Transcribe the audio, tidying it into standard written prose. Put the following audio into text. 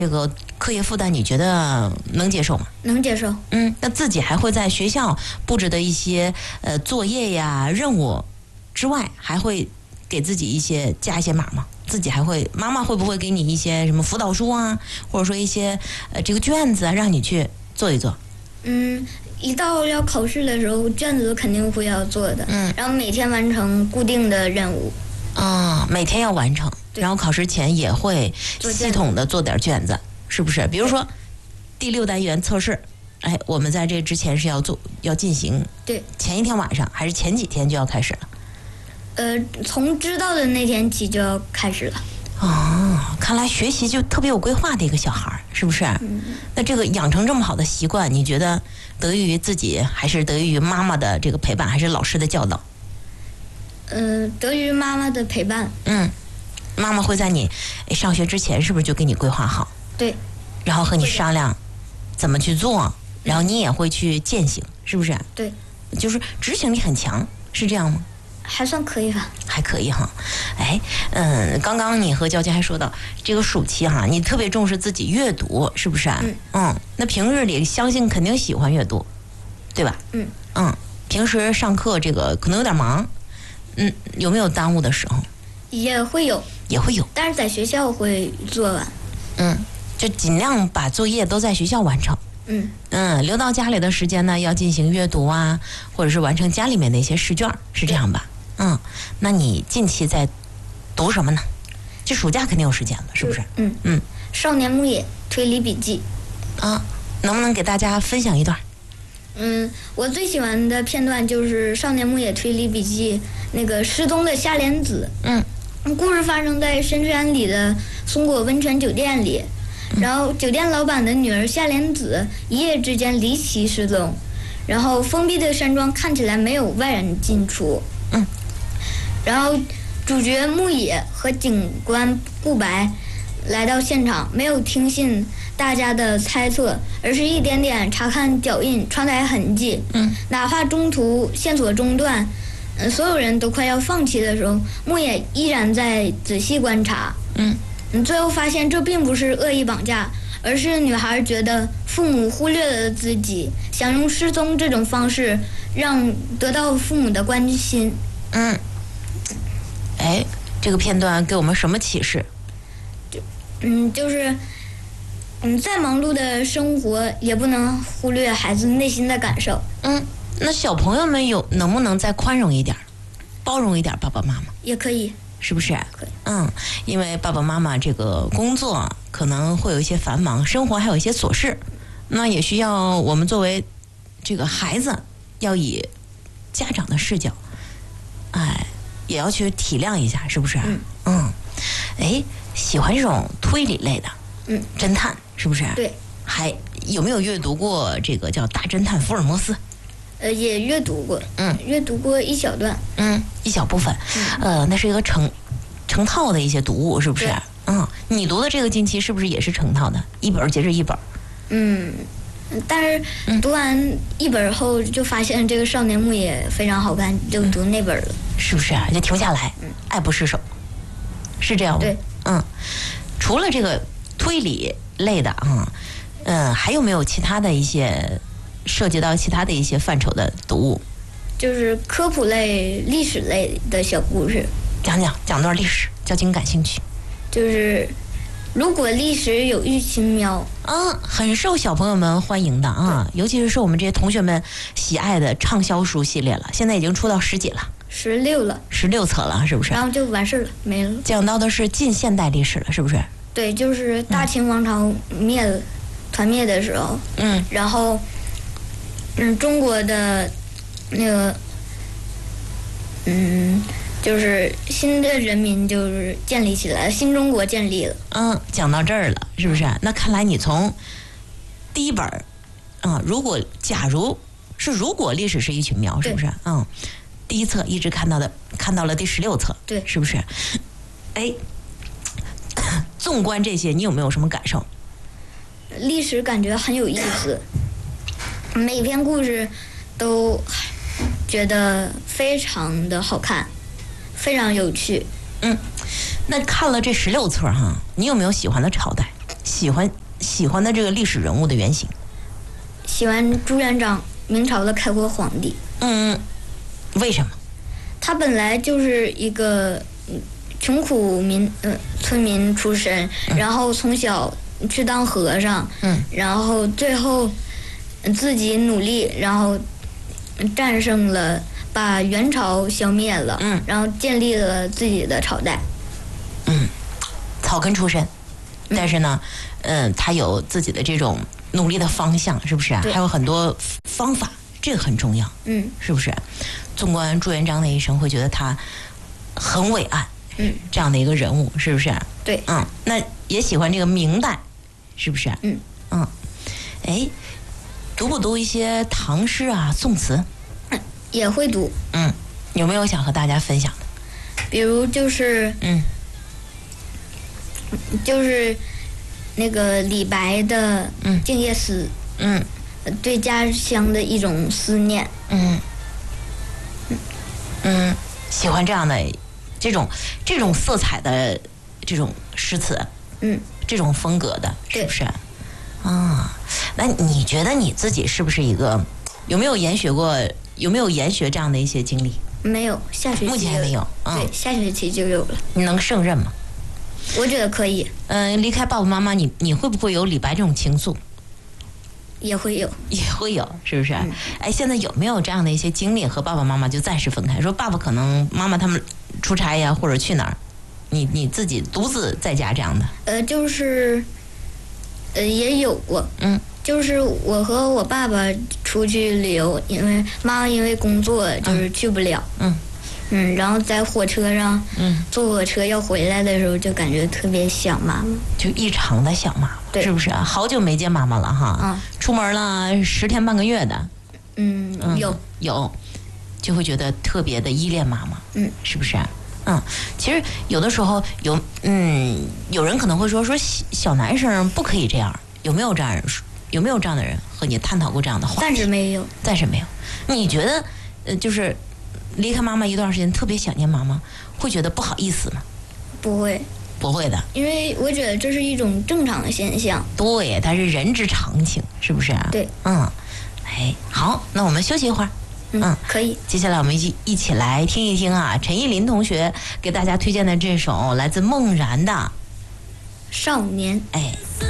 这个课业负担你觉得能接受吗？ 能接受。 那自己还会在学校布置的一些作业呀、任务之外，还会给自己加一些码吗？自己还会，妈妈会不会给你一些什么辅导书啊，或者说一些这个卷子啊，让你去做一做？ 一到要考试的时候，卷子肯定会要做的。然后每天完成固定的任务。 每天要完成，然后考试前也会系统的做点卷子，是不是？比如说第6单元测试，我们在这之前是要进行， 对， 前一天晚上还是前几天就要开始了？ 从知道的那天起就要开始了。 看来学习就特别有规划的一个小孩，是不是？那这个养成这么好的习惯，你觉得得益于自己，还是得益于妈妈的这个陪伴，还是老师的教导？ 得益于妈妈的陪伴。 妈妈会在你上学之前是不是就给你规划好？ 对。 然后和你商量怎么去做，然后你也会去践行，是不是？ 对。 就是执行力很强，是这样吗？ 还算可以吧。 还可以哈。刚刚你和娇娇还说到这个暑期哈，你特别重视自己阅读，是不是？那平日里相信肯定喜欢阅读，对吧？平时上课这个可能有点忙，有没有耽误的时候？ 也会有，但是在学校会做完。 就尽量把作业都在学校完成。留到家里的时间呢，要进行阅读啊，或者是完成家里面的一些试卷，是这样吧？那你近期在读什么呢？这暑假肯定有时间了，是不是？ 少年牧野推理笔记。 能不能给大家分享一段？ 我最喜欢的片段就是《少年牧野推理笔记》那个失踪的夏莲子。故事发生在深山里的松果温泉酒店里，然后酒店老板的女儿夏莲子一夜之间离奇失踪，然后封闭的山庄看起来没有外人进出。然后主角牧野和警官顾白来到现场，没有听信大家的猜测，而是一点点查看脚印、穿戴痕迹。哪怕中途线索中断，所有人都快要放弃的时候，牧野依然在仔细观察。最后发现这并不是恶意绑架，而是女孩觉得父母忽略了自己，想用失踪这种方式让得到父母的关心。 这个片段给我们什么启示？ 就是再忙碌的生活也不能忽略孩子内心的感受。 那小朋友们能不能再宽容一点，包容一点爸爸妈妈？ 也可以， 是不是？ 可以。 因为爸爸妈妈这个工作可能会有一些繁忙，生活还有一些琐事，那也需要我们作为这个孩子要以家长的视角，也要去体谅一下，是不是？喜欢这种推理类的，侦探是不是？ 对。 还有没有阅读过这个叫《大侦探福尔摩斯》？ 也阅读过，阅读过一小段， 一小部分，那是一个成套的一些读物，是不是？你读的这个近期是不是也是成套的，一本接着一本？ 但是读完一本后就发现这个少年牧野非常好看，就读那本了， 是不是？就停下来，爱不释手，是这样吗？ 对。 除了这个推理类的还有没有其他的一些涉及到其他的一些范畴的读物？ 就是科普类、历史类的小故事。 讲段历史，较劲感兴趣。 就是如果历史有玉青苗， 很受小朋友们欢迎的尤其是受我们这些同学们喜爱的畅销书系列了，现在已经出到10几了，16了，16册了，是不是？ 然后就完事了，没了。 讲到的是近现代历史了，是不是？ 对，就是大清王朝团灭的时候，然后，中国的那个，就是新的人民就是建立起来了，新中国建立了。 讲到这儿了，是不是？那看来你从第一本如果历史是一群苗，是不是？第一册一直看到了第16册， 对， 是不是？纵观这些，你有没有什么感受？ 历史感觉很有意思，每篇故事都觉得非常的好看，非常有趣。 那看了这16册你有没有喜欢的朝代、 喜欢的这个历史人物的原型？ 喜欢朱元璋，明朝的开国皇帝。 为什么？ 他本来就是一个穷苦村民出身，然后从小去当和尚，然后最后自己努力，然后战胜了，把元朝消灭了，然后建立了自己的朝代。 草根出身，但是呢，他有自己的这种努力的方向，是不是？还有很多方法，这个很重要，是不是？纵观朱元璋的一生，会觉得他很伟岸，这样的一个人物，是不是？ 对， 那也喜欢这个明代，是不是？哎，读不读一些唐诗啊、宋词？ 也会读。 有没有想和大家分享的？ 比如就是那个李白的《静夜思》，对家乡的一种思念。 喜欢这样的这种色彩的这种诗词，这种风格的，是不是？那你觉得你自己是不是一个有没有研学这样的一些经历？ 没有，下学期目前还没有。 对，下学期就有了。 你能胜任吗？ 我觉得可以。 离开爸爸妈妈，你会不会有李白这种情愫？ 也会有， 是不是？现在有没有这样的一些经历，和爸爸妈妈就暂时分开？说爸爸可能妈妈他们出差呀，或者去哪儿，你自己独自在家这样的？ 就是也有过。就是我和我爸爸出去旅游，因为妈妈因为工作就是去不了。然后在火车上，坐火车要回来的时候，就感觉特别想妈妈， 就异常的想妈妈，对，是不是？好久没见妈妈了哈。出门了10天半个月的。有，就会觉得特别的依恋妈妈。是不是？其实有的时候有人可能会说小男生不可以这样，有没有这样的人和你探讨过这样的话题？ 暂时没有。 你觉得就是离开妈妈一段时间，特别想念妈妈，会觉得不好意思吗？ 不会的，因为我觉得这是一种正常的现象。 对，它是人之常情，是不是？ 对。 好，那我们休息一会儿。 可以。 接下来我们一起来听一听陈依林同学给大家推荐的这首来自孟然的《 少年》。